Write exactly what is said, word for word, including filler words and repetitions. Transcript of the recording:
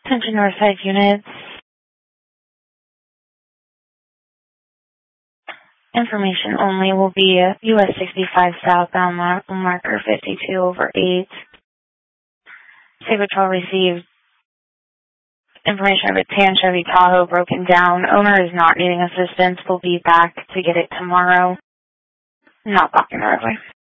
Attention Northside units. Information only will be U S sixty-five southbound mar- marker fifty-two over eight. State Patrol received information of a tan Chevy Tahoe broken down. Owner is not needing assistance. We'll be back to get it tomorrow. Not blocking the roadway.